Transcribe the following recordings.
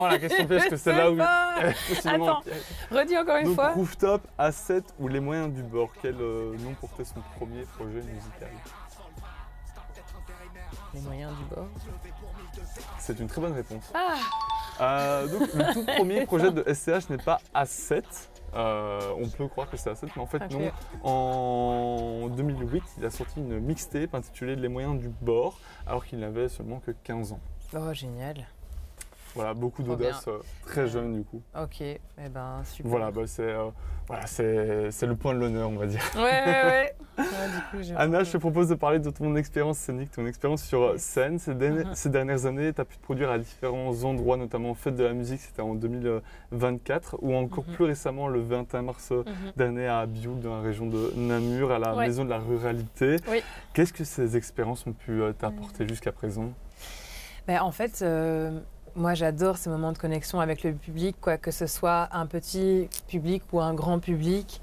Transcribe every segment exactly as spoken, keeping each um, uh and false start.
La question piège, que c'est là où... Attends, redis encore une Donc, fois. Rooftop, Asset ou Les Moyens du Bord, quel euh, nom portait son premier projet musical? Les Moyens du Bord. C'est une très bonne réponse. Ah euh, donc, le tout premier projet de S C H n'est pas Asset. Euh, on peut croire que c'est Asset, mais en fait okay. non. En deux mille huit, il a sorti une mixtape intitulée Les Moyens du Bord, alors qu'il n'avait seulement que quinze ans. Oh, génial. Voilà, beaucoup d'audace, euh, très jeune du coup. Ok, eh ben super. Voilà, bah, c'est euh, voilà, c'est le point de l'honneur, on va dire. Ouais, ouais, ouais. ouais du coup, Anna, je te propose de parler de ton expérience scénique, ton expérience sur yes. scène. Ces, dernières, mm-hmm. ces dernières années, tu as pu te produire à différents endroits, notamment Fête de la musique, c'était en deux mille vingt-quatre, ou encore mm-hmm. plus récemment le vingt et un mars mm-hmm. dernier à Bioul, dans la région de Namur, à la ouais. Maison de la Ruralité. Oui. Qu'est-ce que ces expériences ont pu t'apporter mm-hmm. jusqu'à présent? Ben, en fait, euh... moi, j'adore ces moments de connexion avec le public, quoi, que ce soit un petit public ou un grand public.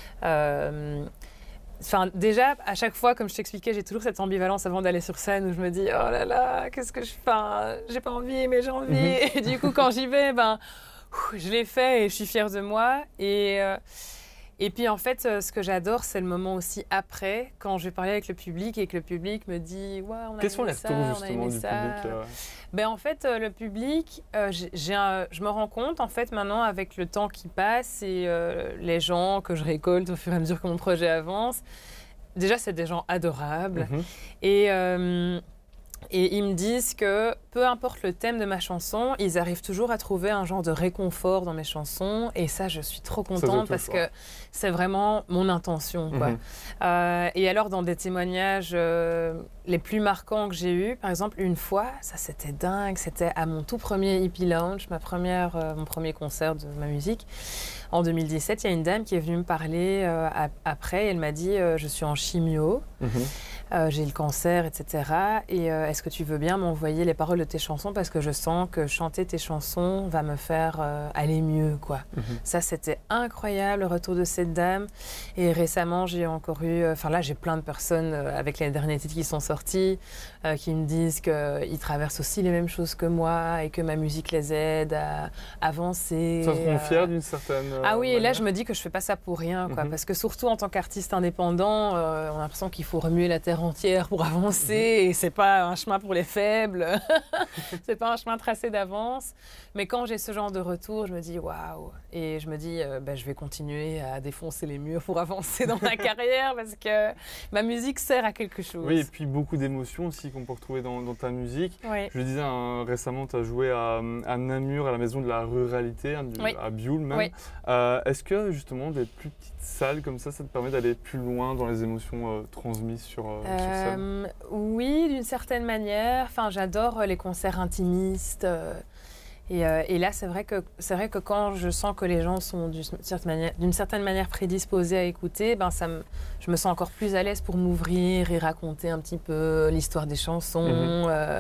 Euh, enfin, déjà, à chaque fois, comme je t'expliquais, j'ai toujours cette ambivalence avant d'aller sur scène où je me dis « Oh là là, qu'est-ce que je fais enfin, j'ai pas envie, mais j'ai envie. Mm-hmm. » Et du coup, quand j'y vais, ben, je l'ai fait et je suis fière de moi. Et... Euh, Et puis en fait, ce que j'adore, c'est le moment aussi après, quand je vais parler avec le public et que le public me dit « Ouais, on a Quels sont les ça, retours on a justement aimé du ça. public euh... ?» Ben, en fait, le public, euh, j'ai un, je me rends compte en fait maintenant avec le temps qui passe et euh, les gens que je récolte au fur et à mesure que mon projet avance. Déjà, c'est des gens adorables. Mm-hmm. Et... Euh, Et ils me disent que peu importe le thème de ma chanson, ils arrivent toujours à trouver un genre de réconfort dans mes chansons. Et ça, je suis trop contente parce que c'est vraiment mon intention, quoi. Mm-hmm. euh, et alors, dans des témoignages euh, les plus marquants que j'ai eus, par exemple, une fois, ça c'était dingue, c'était à mon tout premier Hippie Lounge, ma première, euh, mon premier concert de ma musique. En deux mille dix-sept, il y a une dame qui est venue me parler euh, après. Elle m'a dit euh, « Je suis en chimio. Mm-hmm. » Euh, j'ai le cancer, et cetera. Et euh, est-ce que tu veux bien m'envoyer les paroles de tes chansons parce que je sens que chanter tes chansons va me faire euh, aller mieux, quoi. Mm-hmm. Ça, c'était incroyable, le retour de cette dame. Et récemment, j'ai encore eu... Enfin, euh, là, j'ai plein de personnes euh, avec les derniers titres qui sont sortis euh, qui me disent qu'ils traversent aussi les mêmes choses que moi et que ma musique les aide à avancer. Ça te rend fière d'une certaine euh, Ah oui, manière. Et là, je me dis que je fais pas ça pour rien, quoi. Mm-hmm. Parce que surtout, en tant qu'artiste indépendant, euh, on a l'impression qu'il faut remuer la terre entière pour avancer mmh. et c'est pas un chemin pour les faibles, c'est pas un chemin tracé d'avance. Mais quand j'ai ce genre de retour, je me dis waouh, et je me dis euh, bah, je vais continuer à défoncer les murs pour avancer dans ma carrière parce que ma musique sert à quelque chose. Oui, et puis beaucoup d'émotions aussi qu'on peut retrouver dans, dans ta musique. Oui. Je le disais hein, récemment, tu as joué à, à Namur, à la Maison de la Ruralité, hein, oui. à Bioul même. Oui. Euh, est-ce que justement des plus petites salles comme ça, ça te permet d'aller plus loin dans les émotions euh, transmises sur, euh, euh, sur scène? Oui, d'une certaine manière. Enfin, j'adore les concerts intimistes. Euh, et, euh, et là, c'est vrai que c'est vrai que quand je sens que les gens sont d'une certaine manière, d'une certaine manière prédisposés à écouter, ben ça me, je me sens encore plus à l'aise pour m'ouvrir et raconter un petit peu l'histoire des chansons. Mm-hmm. euh,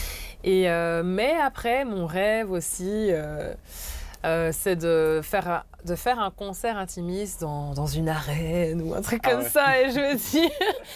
et euh, mais après, mon rêve aussi. Euh, Euh, c'est de faire, de faire un concert intimiste dans, dans une arène ou un truc ah comme ouais. ça. Et je me dis,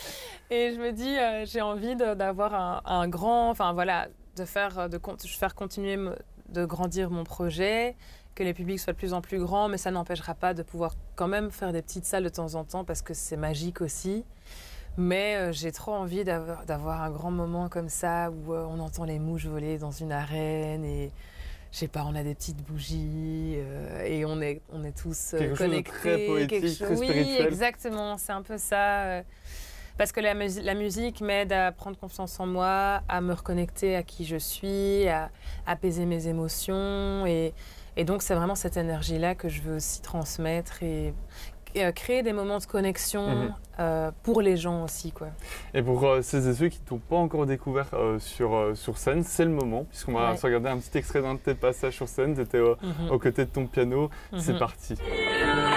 et je me dis euh, j'ai envie de, d'avoir un, un grand... Enfin voilà, de faire, de, de faire continuer de grandir mon projet, que les publics soient de plus en plus grands, mais ça n'empêchera pas de pouvoir quand même faire des petites salles de temps en temps parce que c'est magique aussi. Mais euh, j'ai trop envie d'avoir, d'avoir un grand moment comme ça où euh, on entend les mouches voler dans une arène et... Je sais pas, on a des petites bougies euh, et on est, on est tous euh, quelque connectés. Chose de très poétique, chose... très spirituel. Oui, exactement, c'est un peu ça. Euh, parce que la, mus- la musique m'aide à prendre confiance en moi, à me reconnecter à qui je suis, à apaiser mes émotions. Et, et donc, c'est vraiment cette énergie-là que je veux aussi transmettre et, et euh, créer des moments de connexion mm-hmm. euh, pour les gens aussi, quoi. Et pour euh, celles et ceux qui ne t'ont pas encore découvert euh, sur, euh, sur scène, c'est le moment, puisqu'on va ouais. se regarder un petit extrait d'un de tes passages sur scène. Tu étais euh, mm-hmm. aux côtés de ton piano. Mm-hmm. C'est parti.